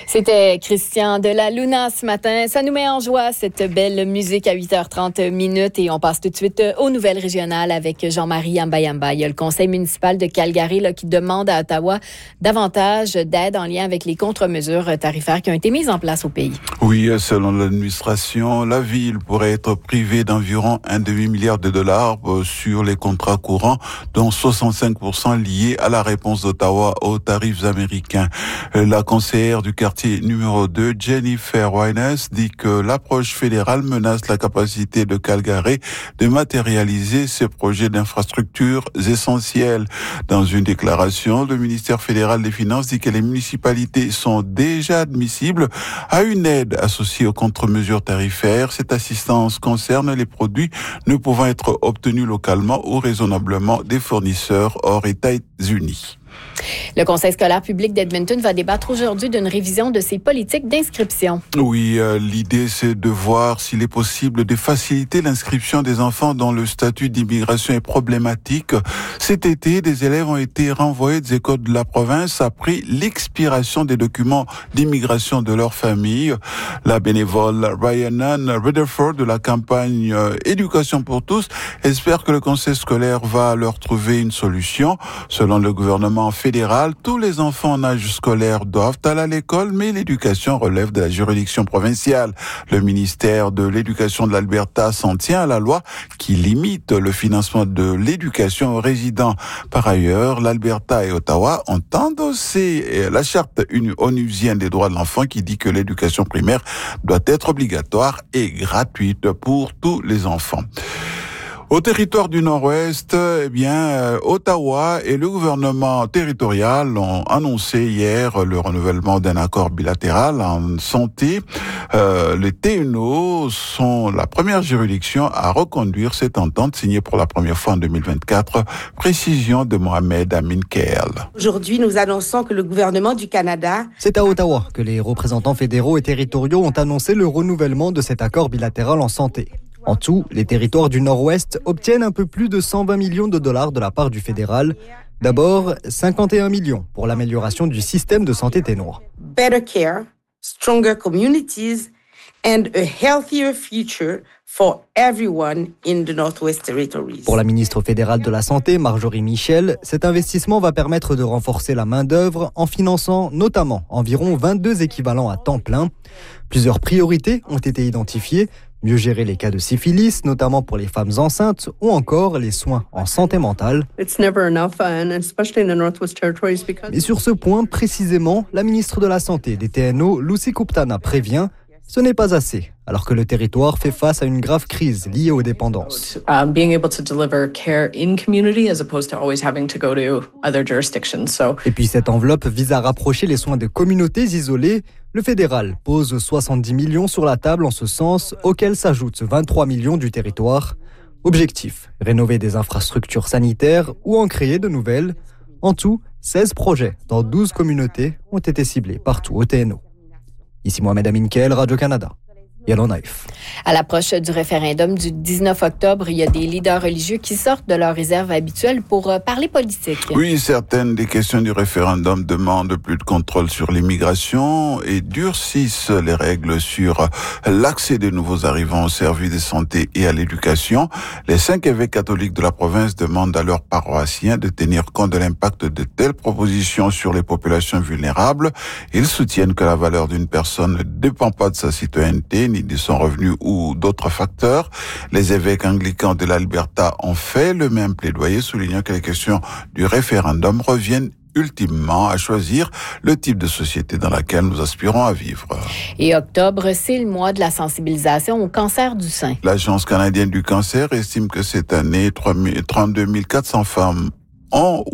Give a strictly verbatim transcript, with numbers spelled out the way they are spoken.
C'était Christian de la Luna ce matin. Ça nous met en joie, cette belle musique à huit heures trente minutes. Et on passe tout de suite aux nouvelles régionales avec Jean-Marie Yamba-Yamba. Il y a le conseil municipal de Calgary là, qui demande à Ottawa davantage d'aide en lien avec les contre-mesures tarifaires qui ont été mises en place au pays. Oui, selon l'administration, la ville pourrait être privée d'environ un demi-milliard de dollars sur les contrats courants, dont soixante-cinq pour cent liés à la réponse d'Ottawa aux tarifs américains. La conseillère du quartier numéro deux, Jennifer Wyness, dit que l'approche fédérale menace la capacité de Calgary de matérialiser ses projets d'infrastructures essentiels. Dans une déclaration, le ministère fédéral des Finances dit que les municipalités sont déjà admissibles à une aide associée aux contre-mesures tarifaires. Cette assistance concerne les produits ne pouvant être obtenus localement ou raisonnablement des fournisseurs hors États-Unis. Le Conseil scolaire public d'Edmonton va débattre aujourd'hui d'une révision de ses politiques d'inscription. Oui, euh, l'idée c'est de voir s'il est possible de faciliter l'inscription des enfants dont le statut d'immigration est problématique. Cet été, des élèves ont été renvoyés des écoles de la province après l'expiration des documents d'immigration de leur famille. La bénévole Ryan-Ann Rutherford de la campagne euh, Éducation pour tous espère que le Conseil scolaire va leur trouver une solution. Selon le gouvernement fédéral, tous les enfants en âge scolaire doivent aller à l'école, mais l'éducation relève de la juridiction provinciale. Le ministère de l'Éducation de l'Alberta s'en tient à la loi qui limite le financement de l'éducation aux résidents. Par ailleurs, l'Alberta et Ottawa ont endossé la charte onusienne des droits de l'enfant qui dit que l'éducation primaire doit être obligatoire et gratuite pour tous les enfants. Au territoire du Nord-Ouest, eh bien, euh, Ottawa et le gouvernement territorial ont annoncé hier le renouvellement d'un accord bilatéral en santé. Euh, les T N O sont la première juridiction à reconduire cette entente signée pour la première fois en deux mille vingt-quatre. Précision de Mohamed Amin Keel. Aujourd'hui, nous annonçons que le gouvernement du Canada... C'est à Ottawa que les représentants fédéraux et territoriaux ont annoncé le renouvellement de cet accord bilatéral en santé. En tout, les territoires du Nord-Ouest obtiennent un peu plus de cent vingt millions de dollars de la part du fédéral. D'abord, cinquante et un millions pour l'amélioration du système de santé ténois. Better care, stronger communities and a healthier future for everyone in the Northwest Territories. Pour la ministre fédérale de la Santé, Marjorie Michel, cet investissement va permettre de renforcer la main-d'œuvre en finançant notamment environ vingt-deux équivalents à temps plein. Plusieurs priorités ont été identifiées. Mieux gérer les cas de syphilis, notamment pour les femmes enceintes, ou encore les soins en santé mentale. It's never enough, and especially in the Northwest Territories because... Mais sur ce point, précisément, la ministre de la Santé des T N O, Lucy Kuptana, prévient ce n'est pas assez, alors que le territoire fait face à une grave crise liée aux dépendances. Um, being able to deliver care in community as opposed to always having to go to other jurisdictions. So... Et puis cette enveloppe vise à rapprocher les soins de communautés isolées. Le fédéral pose soixante-dix millions sur la table en ce sens, auxquels s'ajoutent vingt-trois millions du territoire. Objectif, rénover des infrastructures sanitaires ou en créer de nouvelles. En tout, seize projets dans douze communautés ont été ciblés partout au T N O. Ici Mohamed Amin Keel, Radio-Canada. Yellowknife. À l'approche du référendum du dix-neuf octobre, il y a des leaders religieux qui sortent de leurs réserves habituelles pour parler politique. Oui, certaines des questions du référendum demandent plus de contrôle sur l'immigration et durcissent les règles sur l'accès des nouveaux arrivants aux services de santé et à l'éducation. Les cinq évêques catholiques de la province demandent à leurs paroissiens de tenir compte de l'impact de telles propositions sur les populations vulnérables. Ils soutiennent que la valeur d'une personne ne dépend pas de sa citoyenneté ni de son revenu ou d'autres facteurs. Les évêques anglicans de l'Alberta ont fait le même plaidoyer, soulignant que les questions du référendum reviennent ultimement à choisir le type de société dans laquelle nous aspirons à vivre. Et octobre, c'est le mois de la sensibilisation au cancer du sein. L'Agence canadienne du cancer estime que cette année, trente-deux mille quatre cents femmes ont